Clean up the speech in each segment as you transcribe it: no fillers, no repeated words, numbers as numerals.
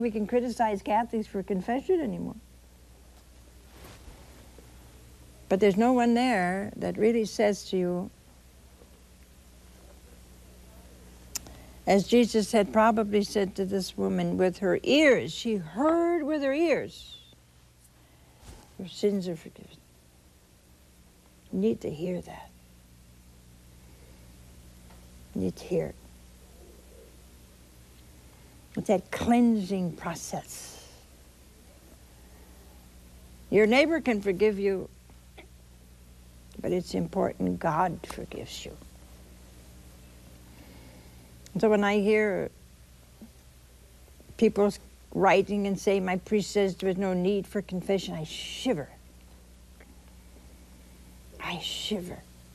We can criticize Catholics for confession anymore. But there's no one there that really says to you, as Jesus had probably said to this woman with her ears, she heard with her ears, your sins are forgiven. You need to hear that. You need to hear it. It's that cleansing process. Your neighbor can forgive you, but it's important God forgives you. So when I hear people writing and saying, my priest says there is no need for confession, I shiver. I shiver.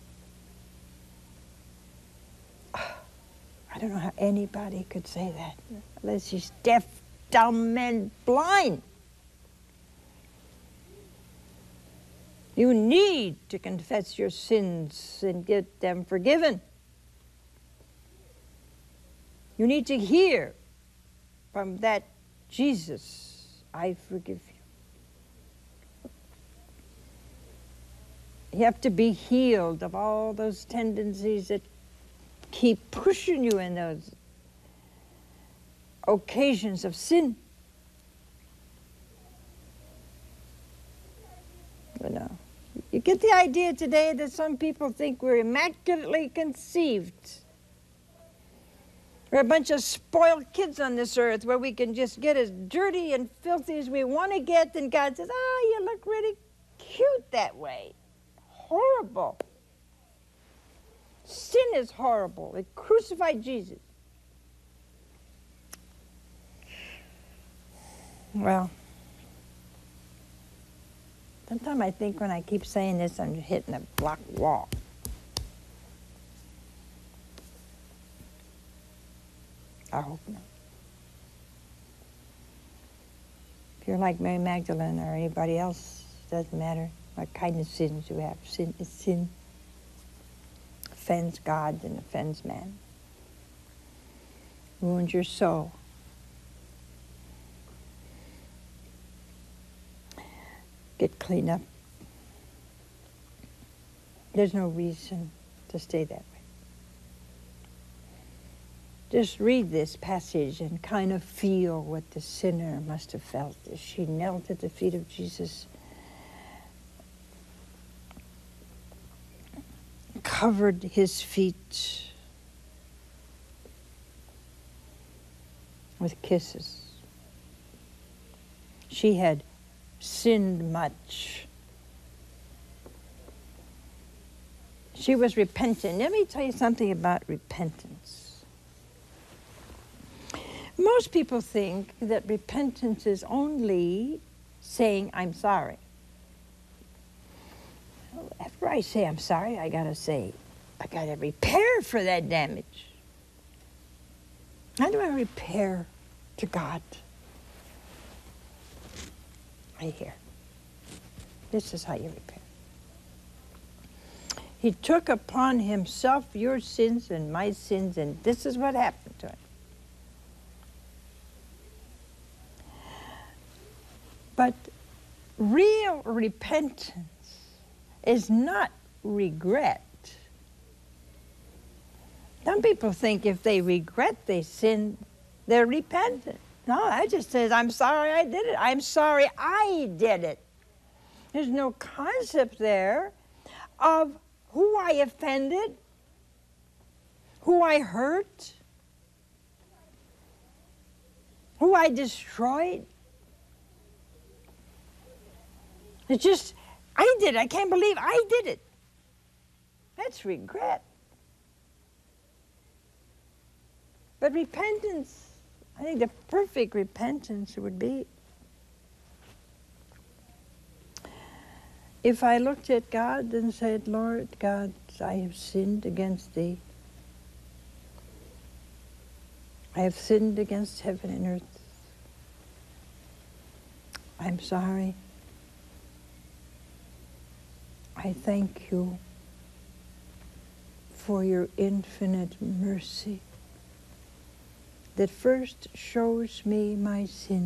I don't know how anybody could say that, unless he's deaf, dumb, and blind. You need to confess your sins and get them forgiven. You need to hear from that Jesus, I forgive you. You have to be healed of all those tendencies that keep pushing you in those occasions of sin. You know, you get the idea today that some people think we're immaculately conceived. We're a bunch of spoiled kids on this earth where we can just get as dirty and filthy as we want to get, and God says, oh, you look really cute that way. Horrible. Sin is horrible. It crucified Jesus. Well, sometimes I think when I keep saying this, I'm hitting a block wall. I hope not. If you're like Mary Magdalene or anybody else, it doesn't matter what kind of sins you have. Sin is sin. Offends God and offends man. Ruins your soul. Get cleaned up. There's no reason to stay that way. Just read this passage and kind of feel what the sinner must have felt as she knelt at the feet of Jesus, covered his feet with kisses. She had sinned much. She was repentant. Let me tell you something about repentance. Most people think that repentance is only saying, I'm sorry. After I say I'm sorry, I gotta repair for that damage. How do I repair to God? Right here. This is how you repair. He took upon himself your sins and my sins, and this is what happened to him. But real repentance is not regret. Some people think if they regret they sin, they're repentant. No, that just says, I'm sorry I did it. I'm sorry I did it. There's no concept there of who I offended, who I hurt, who I destroyed. It's just, I did it. I can't believe I did it. That's regret. But repentance, I think the perfect repentance would be if I looked at God and said, Lord God, I have sinned against thee. I have sinned against heaven and earth. I'm sorry. I thank you for your infinite mercy. that first shows me my sin.